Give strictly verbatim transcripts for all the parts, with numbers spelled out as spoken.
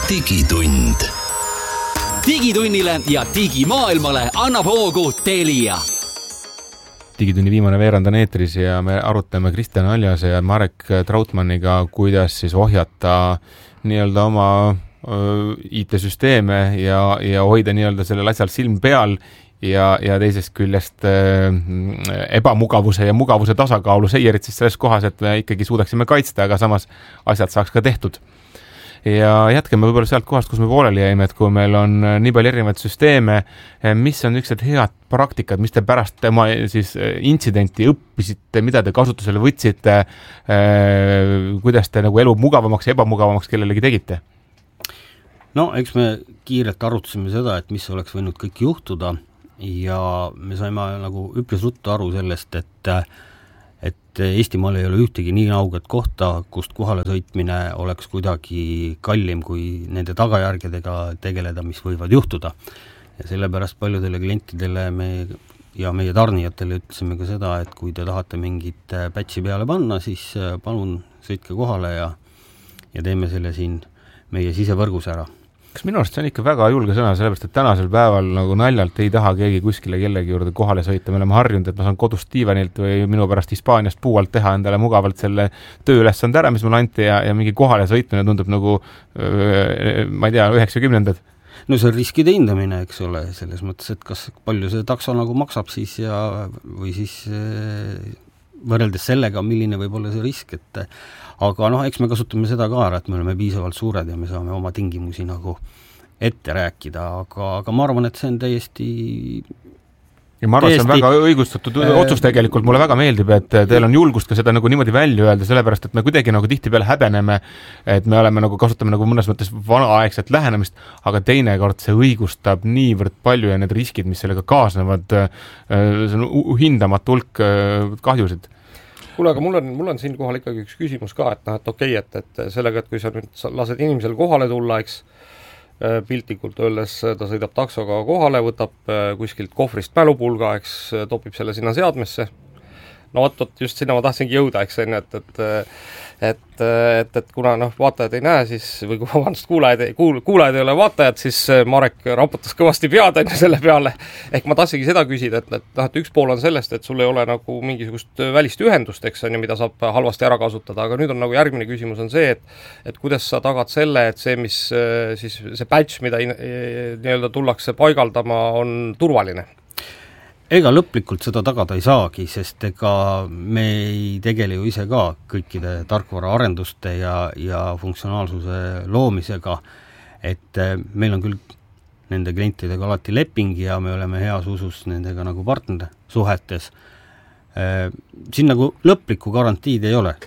digitund. Digitunnile ja digimaailmale annab hoogu Telia. Digitunni viimane veerand on eetris ja me arutame Kristjan Aljase ja Marek Trautmanniga, kuidas siis ohjata nii-öelda oma I T-süsteeme ja, ja hoida nii-öelda sellel asjal silm peal ja, ja teisest küljest äh, ebamugavuse ja mugavuse tasakaalu seierid siis selles kohas, et me ikkagi suudaksime kaitsta, aga samas asjad saaks ka tehtud. Ja jätkame võib-olla sealt kohast, kus me pooleli jäime, et kui meil on nii palju erinevaid süsteeme, mis on üksteised head praktikad, mis te pärast tema siis intsidenti õppisite, mida te kasutusele võtsite, kuidas te nagu elu mugavamaks ja ebamugavamaks kellelegi tegite? No, eks me kiirelt arutasime seda, et mis oleks võinud kõik juhtuda ja me saime nagu üpris ruttu aru sellest, et et Eestimaal ei ole ühtegi nii nauget kohta, kust kohale sõitmine oleks kuidagi kallim kui nende tagajärgedega tegeleda, mis võivad juhtuda. Ja sellepärast paljudele klientidele me ja meie tarnijatele ütlesime ka seda, et kui te tahate mingit patchi peale panna, siis palun sõitke kohale ja, ja teeme selle siin meie sisevõrgus ära. Kas minu arust see on ikka väga julge sõna, sellepärast, et tänasel päeval nagu naljalt ei taha keegi kuskile kellegi juurde kohale sõita. Me oleme harjunud, et ma saan kodust Tiivanilt või minu pärast Hispaaniast puualt teha endale mugavalt selle tööülesande ära, mis mul anti ja, ja mingi kohale sõitmine tundub nagu, ma ei tea, üheksakümnendad. No see on riskide hindamine, eks ole, selles mõttes, et kas palju see takso nagu maksab siis ja, või siis võrreldes sellega, milline võib olla see risk, et aga noh, eks me kasutame seda ka ära, et me oleme piisavalt suured ja me saame oma tingimusi nagu ette rääkida, aga, aga ma arvan, et see on täiesti ja ma arvan, täiesti, see on väga õigustatud äh, otsus tegelikult, mulle väga meeldib, et teil on julgust ka seda nagu niimoodi välja öelda, sellepärast, et me kuidagi nagu tihti peale häbeneme, et me oleme nagu, kasutame nagu mõnes mõttes vanaaegset lähenemist, aga teinekord see õigustab niivõrd palju ja need riskid, mis sellega kaasnevad, see on hindamatu hulk kahjusid. Kuule, aga mul on, mul on siin kohal ikkagi üks küsimus ka, et, noh, et okei, et, et sellega, et kui sa nüüd lased inimesel kohale tulla, eks piltlikult öeldes ta sõidab taksoga kohale, võtab kuskilt kohvrist mälupulga, eks topib selle sinna seadmesse. No oot, oot, just sinna ma tahtsingi jõuda, eks enne, et, et, et, et, et kuna noh, vaatajad ei näe, siis, või kui vabandust, kuulajad, kuul, kuulajad ei ole vaatajad, siis Marek raputas kõvasti pead enne selle peale. Ehk ma tahtsingi seda küsida, et, et, et üks pool on sellest, et sul ei ole nagu mingisugust välist ühendust, eks on ju, mida saab halvasti ära kasutada, aga nüüd on nagu järgmine küsimus on see, et, et kuidas sa tagad selle, et see, mis siis see patch, mida nii-öelda tullakse paigaldama, on turvaline. Ega lõplikult seda tagada ei saagi, sest ega me ei tegele ju ise ka kõikide tarkvara arenduste ja, ja funktsionaalsuse loomisega, et meil on küll nende klientidega alati leping ja me oleme heas usus nendega nagu partner suhetes. Siin nagu lõplikku garantiid ei ole.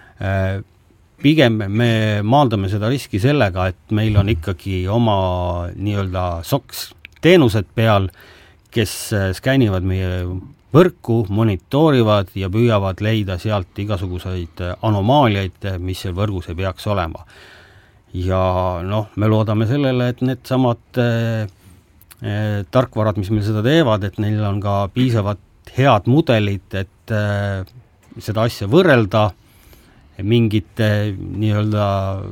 Pigem me maandame seda riski sellega, et meil on ikkagi oma nii-öelda soks teenused peal, kes skännivad meie võrku, monitoorivad ja püüavad leida sealt igasuguseid anomaaliaid, mis seal võrgus ei peaks olema. Ja noh, me loodame sellele, et need samad eh, tarkvarad, mis meil seda teevad, et neil on ka piisavad head mudelid, et eh, seda asja võrrelda mingite nii-öelda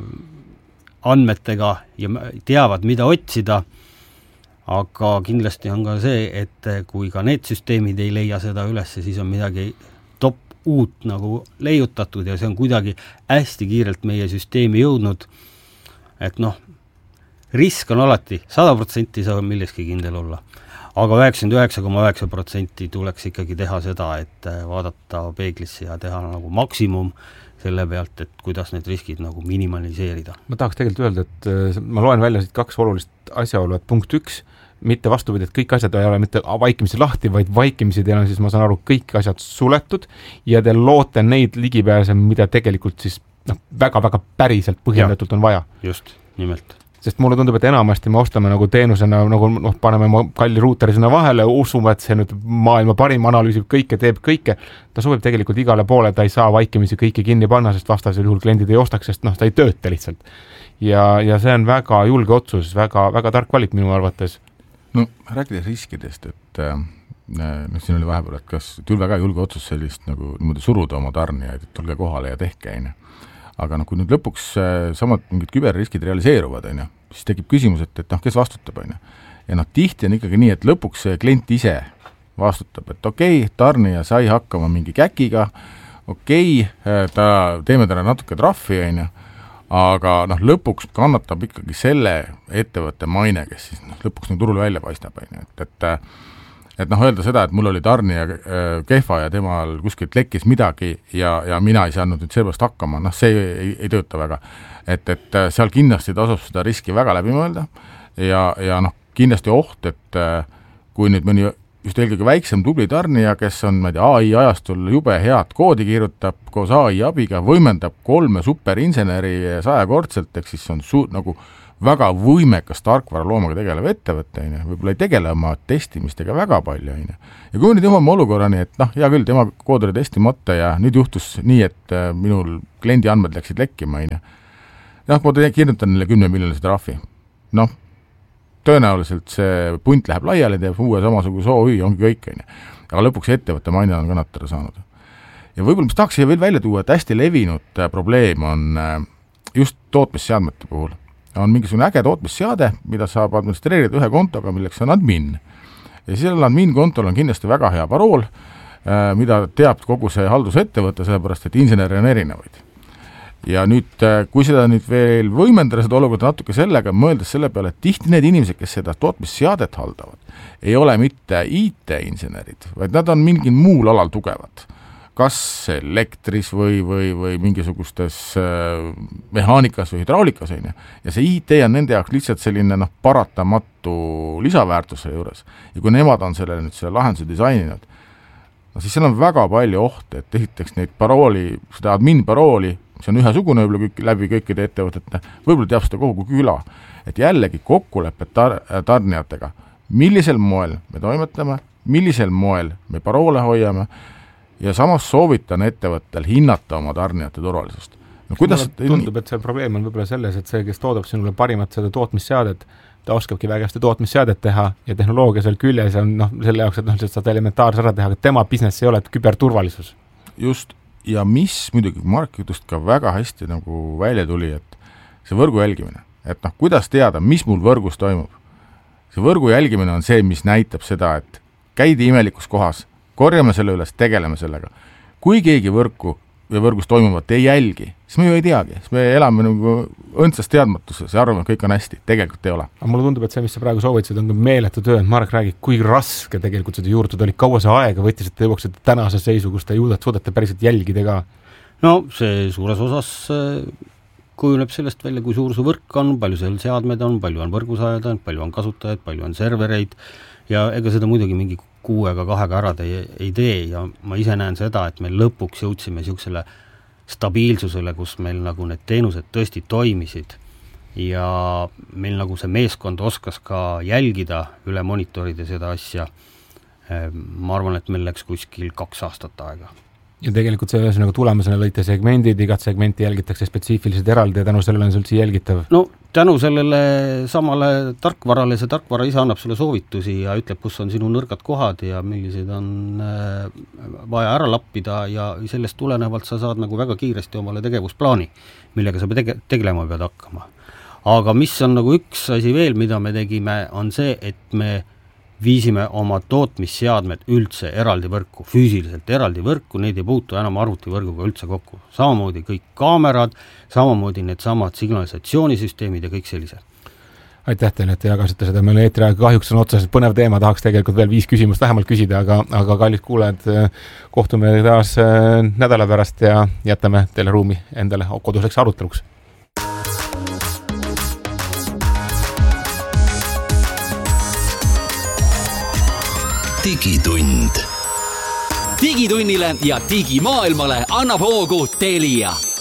andmetega ja teavad, mida otsida. Aga kindlasti on ka see, et kui ka need süsteemid ei leia seda üles, siis on midagi top uut nagu leiutatud ja see on kuidagi hästi kiirelt meie süsteemi jõudnud, et noh, risk on alati, sada protsenti saab milleski kindel olla, aga üheksakümmend üheksa koma üheksa protsenti tuleks ikkagi teha seda, et vaadata peeglisse ja teha nagu maksimum selle pealt, et kuidas need riskid nagu minimaliseerida. Ma tahaks tegelikult öelda, et ma loen välja siit kaks olulist asjaolu, et punkt üks, mitte vastupidi, et kõik asjad ei ole mitte vaikimisi lahti, vaid vaikimisi teil on siis, ma saan aru, kõik asjad suletud ja te loote neid ligipääse, mida tegelikult siis noh, väga-väga päriselt põhjendatult on vaja. Just, nimelt. Sest mulle tundub, et enamasti me ostame nagu teenusena, nagu noh, paneme kalli ruuteri sinna vahele, usume, et see nüüd maailma parim analüüsib kõike, teeb kõike. Ta sobib tegelikult igale poole, ta ei saa vaikimisi kõike kinni panna, sest vastasel juhul kliendid ei ostaks, sest noh, ta ei tööta lihtsalt. Ja, ja see on väga julge otsus, väga, väga tark valik minu arvates. No rääkides riskidest, et äh, no, siin oli vahepeal, et kas tül väga julge otsus sellist nagu niimoodi suruda oma tarnijaid, et tulge kohale ja tehke, aine. Aga no, kui nüüd lõpuks äh, samad mingid küberriskid realiseeruvad, aine, siis tekib küsimus, et, et noh, kes vastutab, on ju. Ja noh, tihti on ikkagi nii, et lõpuks see klient ise vastutab, et okei okay,, tarnija sai hakkama mingi käkiga, okei okay,, ta, teeme talle natuke trahvi, on ju, aga noh, lõpuks kannatab ikkagi selle ettevõtte maine, kes siis noh, lõpuks nagu turul välja paistab, on ju, et, et et noh, öelda seda, et mul oli tarnija kehva ja temal kuskilt lekkis midagi ja, ja mina ei saanud nüüd sellepärast hakkama, noh, see ei, ei, ei tööta väga. Et, et seal kindlasti tasub seda riski väga läbi mõelda ja, ja noh, kindlasti oht, et kui nüüd mõni just eelkõige väiksem tubli tarnija, kes on ma ei tea, A I ajastul jube head koodi kirjutab, koos A I abiga võimendab kolme superinseneri sajakordselt, ehk siis on su, nagu väga võimekas tarkvara loomaga tegelev ettevõte, võib-olla ei tegele oma testimistega väga palju. Ja kui nüüd jõuame olukorrani, et noh, hea küll, tema kood oli testimata ja nüüd juhtus nii, et minul kliendi andmed läksid lekkima, noh, ma kirjutan neile kümne miljonilise trahvi. Noh, tõenäoliselt see punt läheb laiali, teeb uue samasuguse O Ü, ongi kõik, aga lõpuks ettevõtte maine on kannatada saanud. Ja võib-olla mis tahaks veel välja tuua, et hästi levinud probleem on just tootmisseadmete puhul. On mingisugune äge tootmisseade, mida saab administreerida ühe kontoga, milleks on admin. Ja sellel admin kontol on kindlasti väga hea parool, mida teab kogu see haldusettevõte, sellepärast et inseneri on erinevaid. Ja nüüd, kui seda nüüd veel võimendada seda olukorda natuke sellega, mõeldes selle peale, et tihti need inimesed, kes seda tootmisseadet haldavad, ei ole mitte I T-insenerid, vaid nad on mingil muul alal tugevad. Kas elektris või, või, või mingisugustes äh, mehaanikas või hydraulikas, on ju. Ja see I T on nende jaoks lihtsalt selline noh, paratamatu lisaväärtuse juures. Ja kui nemad on selle, nüüd selle lahenduse disaininud, no siis seal on väga palju ohte, et esiteks neid parooli, seda admin parooli, see on ühesugune kõik, läbi kõikide ettevõtete, võib-olla teab seda kogu küla, et jällegi kokkulepped tar tarnijatega, millisel moel me toimetame, millisel moel me paroole hoiame, ja samas soovitan ettevõttel hinnata oma tarnijate turvalisust. No, kuidas tundub, et see probleem on võib-olla selles, et see, kes toodab sinule parimat seda tootmisseadet, ta oskabki väga hästi tootmisseadet teha ja tehnoloogia seal küljes on noh, selle jaoks, et noh, saad elementaarse ära teha, aga tema business ei ole küberturvalisus. Just, ja mis muidugi marketust ka väga hästi nagu välja tuli, et see võrgu jälgimine, et noh, kuidas teada, mis mul võrgus toimub. See võrgu jälgimine on see, mis näitab seda, et käidi imelikus kohas, korjame selle üles, tegeleme sellega. Kui keegi võrku või võrgus toimuvat ei jälgi, siis me ju ei teagi, siis me elame nagu õndsas teadmatuses ja arvame, et kõik on hästi, tegelikult ei ole. Aga mulle tundub, et see, mis sa praegu soovitasid, on ka meeletu töö, et Marek räägib, kui raske tegelikult seda juurduda oli, kaua see aega võttis, et te jõuaksite tänase seisu, kus te juudad, suudate päriselt jälgida ka? No see suures osas kujuneb sellest välja, kui suur see võrk on, palju seal seadmed on, palju on võrgusajad, palju on kasutajaid, palju on servereid ja ega seda muidugi mingi kuuega kahega ära te ei tee ja ma ise näen seda, et me lõpuks jõudsime niisugusele stabiilsusele, kus meil nagu need teenused tõesti toimisid ja meil nagu see meeskond oskas ka jälgida üle monitoride seda asja. Ma arvan, et meil läks kuskil kaks aastat aega. Ja tegelikult see ühesõnaga tulemusena lõite segmendid, igat segmenti jälgitakse spetsiifiliselt eraldi ja tänu sellele on see üldse jälgitav? No tänu sellele samale tarkvarale, see tarkvara ise annab sulle soovitusi ja ütleb, kus on sinu nõrgad kohad ja millised on vaja ära lappida ja sellest tulenevalt sa saad nagu väga kiiresti omale tegevusplaani, millega sa tege tegelema pead hakkama. Aga mis on nagu üks asi veel, mida me tegime, on see, et me viisime oma tootmisseadmed üldse eraldi võrku, füüsiliselt eraldi võrku, neid ei puutu enam arvutivõrguga üldse kokku. Samamoodi kõik kaamerad, samamoodi need samad signalisatsioonisüsteemid ja kõik sellise. Aitäh teile, et te jagasite seda. Meil eetri aega kahjuks on otseselt põnev teema, tahaks tegelikult veel viis küsimust vähemalt küsida, aga, aga kallid kuulajad, kohtume taas nädala pärast ja jätame teile ruumi endale koduseks aruteluks. Digitund. Digitunnile ja digimaailmale annab hoogu Telia.